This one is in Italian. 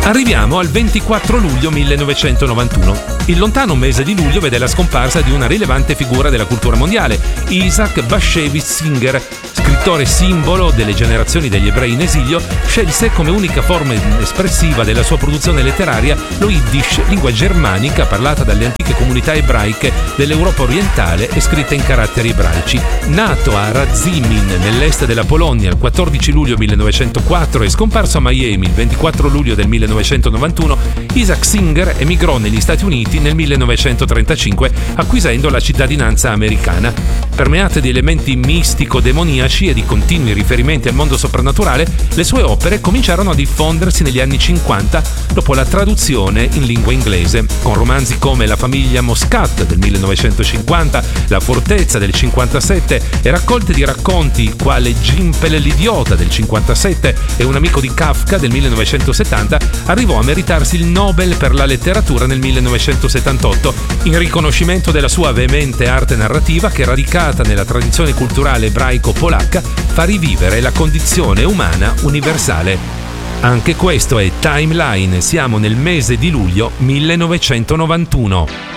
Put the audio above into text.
Arriviamo al 24 luglio 1991. Il lontano mese di luglio vede la scomparsa di una rilevante figura della cultura mondiale, Isaac Bashevis Singer, scrittore simbolo delle generazioni degli ebrei in esilio. Scelse come unica forma espressiva della sua produzione letteraria lo Yiddish, lingua germanica parlata dalle antiche comunità ebraiche dell'Europa orientale e scritta in caratteri ebraici. Nato a Radzimin, nell'est della Polonia, il 14 luglio 1904 e scomparso a Miami il 24 luglio del 1991, Isaac Singer emigrò negli Stati Uniti nel 1935, acquisendo la cittadinanza americana. Permeate di elementi mistico-demoniaci e di continui riferimenti al mondo soprannaturale, le sue opere cominciarono a diffondersi negli anni 50 dopo la traduzione in lingua inglese, con romanzi come La famiglia Moscat del 1950, La fortezza del 57 e raccolte di racconti quale Gimpel l'idiota del 57 e Un amico di Kafka del 1970, arrivò a meritarsi il Nobel per la letteratura nel 1978, in riconoscimento della sua veemente arte narrativa che, radicata nella tradizione culturale ebraico-polacca, fa rivivere la condizione umana universale. Anche questo è Timeline, siamo nel mese di luglio 1991.